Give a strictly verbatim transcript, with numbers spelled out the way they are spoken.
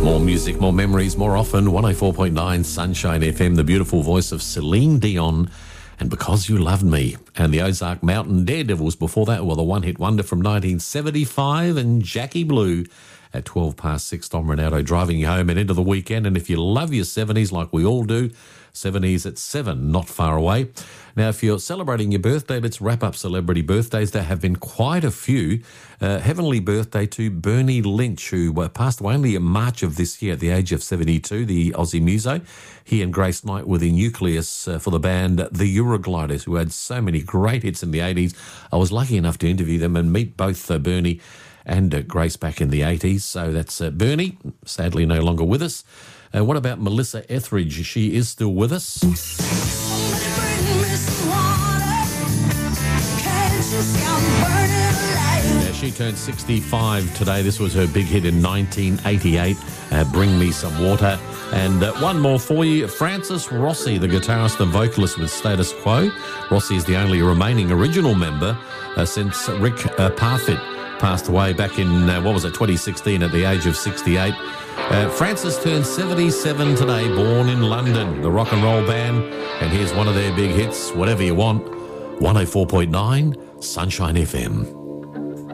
More music, more memories, more often. one oh four point nine Sunshine F M, the beautiful voice of Celine Dion and Because You Loved Me. And the Ozark Mountain Daredevils before that were the one-hit wonder from nineteen seventy-five and Jackie Blue at twelve past six. Dom Ronaldo driving you home and into the weekend. And if you love your seventies like we all do, seventies at seven, not far away. Now, if you're celebrating your birthday, let's wrap up celebrity birthdays. There have been quite a few. Uh, heavenly birthday to Bernie Lynch, who uh, passed away only in March of this year at the age of seventy-two, the Aussie muso. He and Grace Knight were the nucleus uh, for the band The Eurogliders, who had so many great hits in the eighties. I was lucky enough to interview them and meet both uh, Bernie and uh, Grace back in the eighties. So that's uh, Bernie, sadly no longer with us. Uh, what about Melissa Etheridge? She is still with us. Yeah, she turned sixty-five today. This was her big hit in nineteen eighty-eight, uh, Bring Me Some Water. And uh, one more for you, Francis Rossi, the guitarist and vocalist with Status Quo. Rossi is the only remaining original member uh, since Rick uh, Parfitt passed away back in, uh, what was it, twenty sixteen at the age of sixty-eight. Uh, Francis turned seventy-seven today, born in London, the rock and roll band. And here's one of their big hits, Whatever You Want, one oh four point nine Sunshine F M.